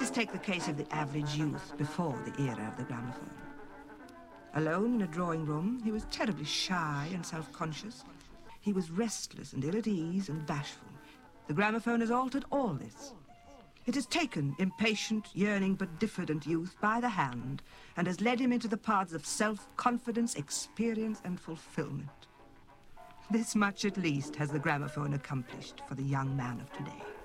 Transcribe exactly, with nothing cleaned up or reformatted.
us take the case of the average youth before the era of the gramophone. Alone in a drawing room, he was terribly shy and self-conscious. He was restless and ill at ease and bashful. The gramophone has altered all this. It has taken impatient, yearning, but diffident youth by the hand and has led him into the paths of self-confidence, experience, and fulfillment. This much, at least, has the gramophone accomplished for the young man of today.